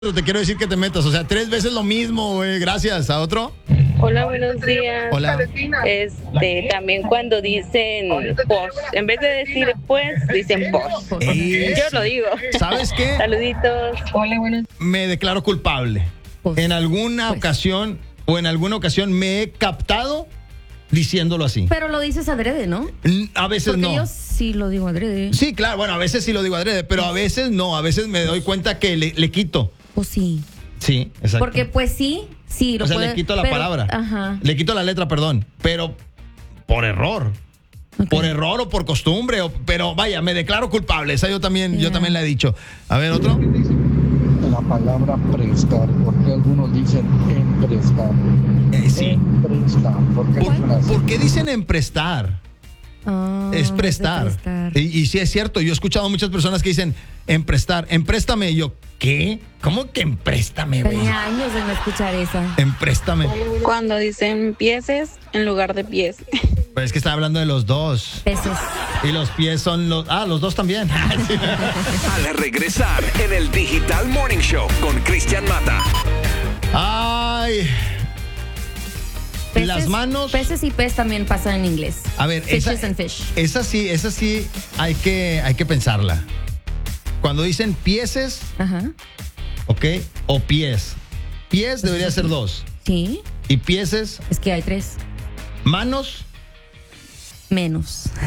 Te quiero decir que te metas, o sea, 3 veces lo mismo, güey. Gracias. ¿A otro? Hola, buenos días. Hola. También cuando dicen pos, en vez de decir pues, dicen pos. Yo lo digo. ¿Sabes qué? Saluditos. Hola, buenos Me declaro culpable. Pues, En alguna ocasión me he captado diciéndolo así. Pero lo dices adrede, ¿no? A veces Porque no. yo sí lo digo adrede. Sí, claro, bueno, a veces sí lo digo adrede, pero a veces no, a veces me doy cuenta que le quito. Pues sí. Sí, exacto. Porque pues sí, lo o sea, puede- le quito la pero- palabra. Ajá. Le quito la letra, perdón, pero por error. Ok. Por error o por costumbre, pero vaya, me declaro culpable. Esa yo también la he dicho. A ver, otro. La palabra prestar, porque algunos dicen emprestar. Sí. Emprestar, ¿por qué dicen así? ¿Por qué dicen emprestar? Ah, Es prestar. de prestar. Y sí es cierto, yo he escuchado muchas personas que dicen emprestar, empréstame. Y yo, ¿qué? ¿Cómo que empréstame, güey? Tenía años de no escuchar esa. Empréstame. Cuando dicen pieses en lugar de pies. Pues es que está hablando de los dos. Peces. Y los pies son los... Ah, los dos también. Sí. Al regresar en el Digital Morning Show con Cristian Mata. Ay. Peces, Las manos... Peces y pez también pasan en inglés. A ver, Fishes and fish. esa sí hay que pensarla. Cuando dicen pieses, Ajá. ¿ok? O pies. Pies debería ser 2. Sí. Y pieses, Es que hay 3. manos. Menos.